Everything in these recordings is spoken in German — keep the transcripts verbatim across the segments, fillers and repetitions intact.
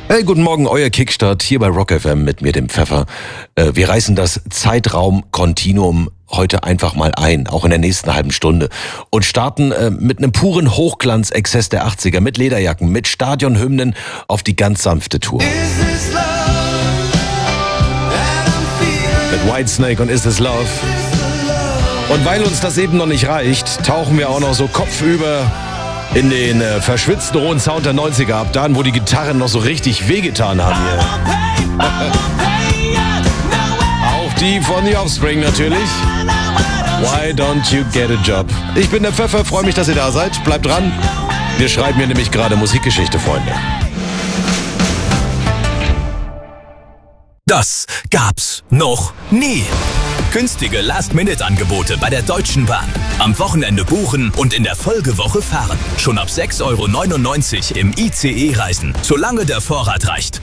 Hey, guten Morgen, euer Kickstart hier bei Rock F M mit mir, dem Pfeffer. Äh, wir reißen das Zeitraum-Kontinuum heute einfach mal ein, auch in der nächsten halben Stunde. Und starten äh, mit einem puren Hochglanz-Exzess der achtziger, mit Lederjacken, mit Stadionhymnen auf die ganz sanfte Tour. Mit Whitesnake und Is This Love. Und weil uns das eben noch nicht reicht, tauchen wir auch noch so kopfüber in den äh, verschwitzten rohen Sound der neunziger ab, da wo die Gitarren noch so richtig wehgetan haben hier. Auch die von The Offspring natürlich. Why don't you get a job? Ich bin der Pfeffer, freue mich, dass ihr da seid. Bleibt dran. Wir schreiben hier nämlich gerade Musikgeschichte, Freunde. Das gab's noch nie. Günstige Last-Minute-Angebote bei der Deutschen Bahn. Am Wochenende buchen und in der Folgewoche fahren. Schon ab sechs Euro neunundneunzig im I C E reisen, solange der Vorrat reicht.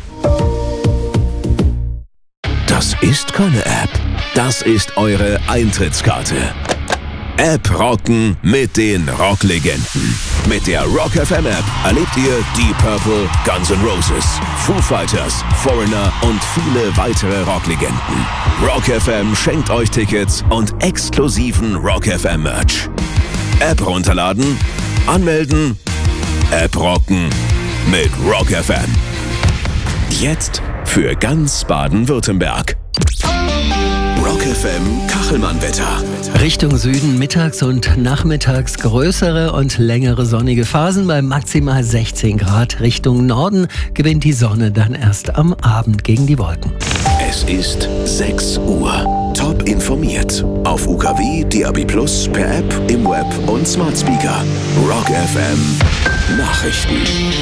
Das ist keine App. Das ist eure Eintrittskarte. App rocken mit den Rocklegenden. Mit der Rock F M App erlebt ihr Deep Purple, Guns N' Roses, Foo Fighters, Foreigner und viele weitere Rocklegenden. Rock F M schenkt euch Tickets und exklusiven Rock F M Merch. App runterladen, anmelden, App rocken mit Rock F M. Jetzt für ganz Baden-Württemberg. Rock F M Kachelmann-Wetter. Richtung Süden mittags und nachmittags größere und längere sonnige Phasen bei maximal sechzehn Grad. Richtung Norden gewinnt die Sonne dann erst am Abend gegen die Wolken. Es ist sechs Uhr. Top informiert. Auf U K W, D A B plus, per App, im Web und Smart Speaker. Rock F M Nachrichten.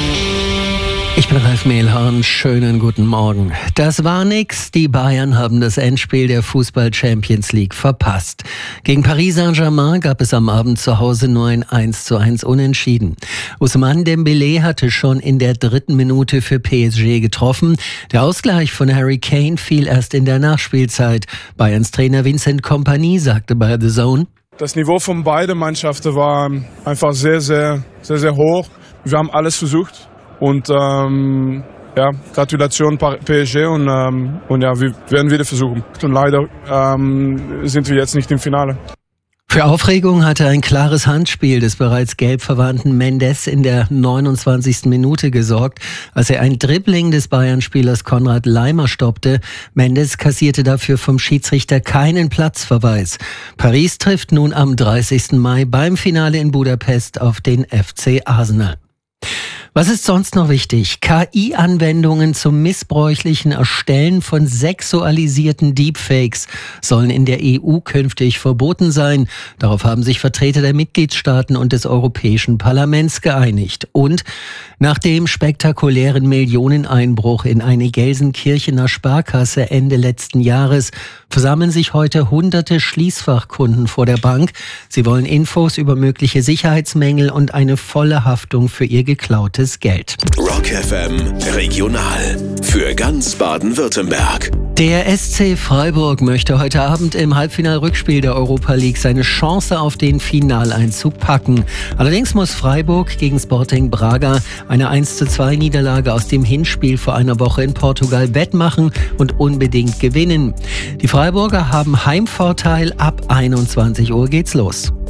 Ich bin Ralf Mehlhorn, schönen guten Morgen. Das war nix, die Bayern haben das Endspiel der Fußball-Champions League verpasst. Gegen Paris Saint-Germain gab es am Abend zu Hause nur ein eins zu eins Unentschieden. Ousmane Dembélé hatte schon in der dritten Minute für P S G getroffen. Der Ausgleich von Harry Kane fiel erst in der Nachspielzeit. Bayerns Trainer Vincent Kompany sagte bei The Zone: Das Niveau von beiden Mannschaften war einfach sehr, sehr, sehr, sehr hoch. Wir haben alles versucht. Und ähm, ja, Gratulation P S G und, ähm, und ja, wir werden wieder versuchen. Und leider ähm, sind wir jetzt nicht im Finale. Für Aufregung hatte ein klares Handspiel des bereits gelb verwarnten Mendes in der neunundzwanzigsten Minute gesorgt, als er ein Dribbling des Bayern-Spielers Konrad Laimer stoppte. Mendes kassierte dafür vom Schiedsrichter keinen Platzverweis. Paris trifft nun am dreißigsten Mai beim Finale in Budapest auf den F C Arsenal. Was ist sonst noch wichtig? K I-Anwendungen zum missbräuchlichen Erstellen von sexualisierten Deepfakes sollen in der E U künftig verboten sein. Darauf haben sich Vertreter der Mitgliedstaaten und des Europäischen Parlaments geeinigt. Und nach dem spektakulären Millioneneinbruch in eine Gelsenkirchener Sparkasse Ende letzten Jahres versammeln sich heute hunderte Schließfachkunden vor der Bank. Sie wollen Infos über mögliche Sicherheitsmängel und eine volle Haftung für ihr geklautes Geld. Rock F M Regional für ganz Baden-Württemberg. Der S C Freiburg möchte heute Abend im Halbfinal-Rückspiel der Europa League seine Chance auf den Finaleinzug packen. Allerdings muss Freiburg gegen Sporting Braga eine eins zu zwei Niederlage aus dem Hinspiel vor einer Woche in Portugal wettmachen und unbedingt gewinnen. Die Freiburger haben Heimvorteil, ab einundzwanzig Uhr geht's los.